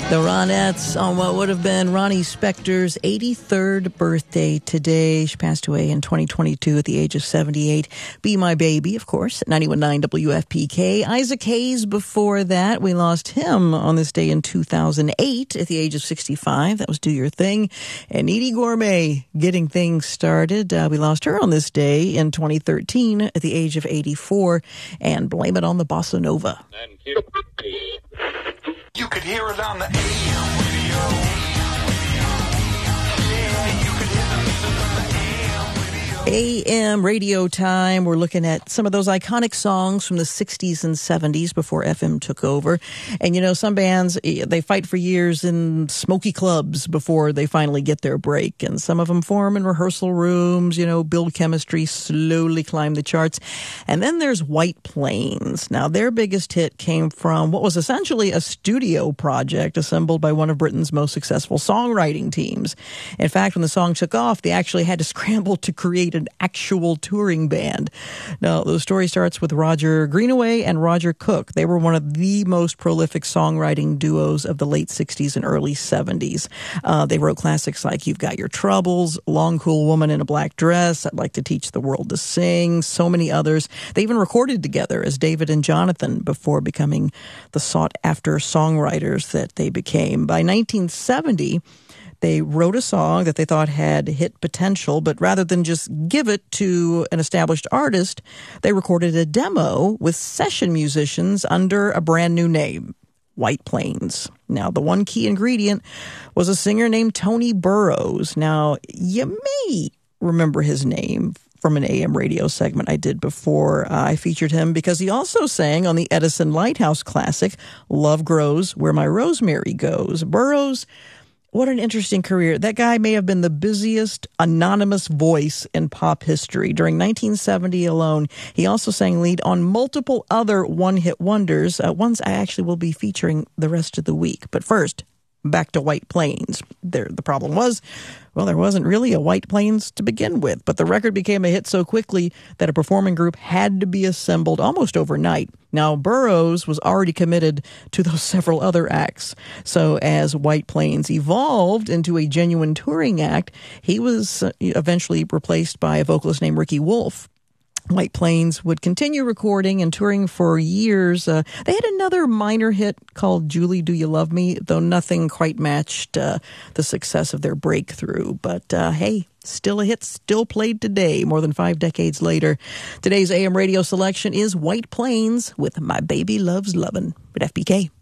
The Ronettes on what would have been Ronnie Spector's 83rd birthday today. She passed away in 2022 at the age of 78. Be My Baby, of course, at 91.9 WFPK. Isaac Hayes before that. We lost him on this day in 2008 at the age of 65. That was Do Your Thing. And Edie Gourmet getting things started. We lost her on this day in 2013 at the age of 84. And Blame It on the Bossa Nova. You could hear it on the AM radio. Yeah, you could hear the music on the AM radio. AM radio time. We're looking at some of those iconic songs from the 60s and 70s before FM took over. And, you know, some bands, they fight for years in smoky clubs before they finally get their break. And some of them form in rehearsal rooms, you know, build chemistry, slowly climb the charts. And then there's White Plains. Now, their biggest hit came from what was essentially a studio project assembled by one of Britain's most successful songwriting teams. In fact, when the song took off, they actually had to scramble to create an actual touring band. Now, the story starts with Roger Greenaway and Roger Cook. They were one of the most prolific songwriting duos of the late 60s and early 70s. They wrote classics like You've Got Your Troubles, Long Cool Woman in a Black Dress, I'd Like to Teach the World to Sing, so many others. They even recorded together as David and Jonathan before becoming the sought-after songwriters that they became. By 1970, they wrote a song that they thought had hit potential, but rather than just give it to an established artist, they recorded a demo with session musicians under a brand new name, White Plains. Now, the one key ingredient was a singer named Tony Burrows. Now, you may remember his name from an AM radio segment I did before. I featured him because he also sang on the Edison Lighthouse classic, Love Grows Where My Rosemary Goes. Burrows, what an interesting career. That guy may have been the busiest anonymous voice in pop history. During 1970 alone, he also sang lead on multiple other one-hit wonders, ones I actually will be featuring the rest of the week. But first, back to White Plains. The problem was, well, there wasn't really a White Plains to begin with, but the record became a hit so quickly that a performing group had to be assembled almost overnight. Now, Burrows was already committed to those several other acts. So as White Plains evolved into a genuine touring act, he was eventually replaced by a vocalist named Ricky Wolf. White Plains would continue recording and touring for years. They had another minor hit called Julie, Do You Love Me, though nothing quite matched the success of their breakthrough. But hey, still a hit, still played today, more than 5 decades later. Today's AM radio selection is White Plains with My Baby Loves Lovin' at FPK.